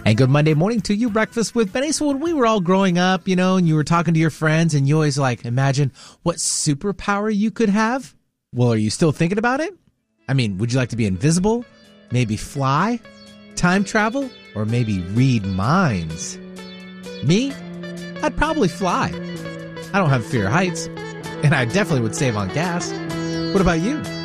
And good Monday morning to you, Breakfast with Benny. So when we were all growing up, and you were talking to your friends and you always imagine what superpower you could have. Well, are you still thinking about it? I mean, would you like to be invisible? Maybe fly? Time travel? Or maybe read minds? Me? I'd probably fly. I don't have fear of heights. And I definitely would save on gas. What about you?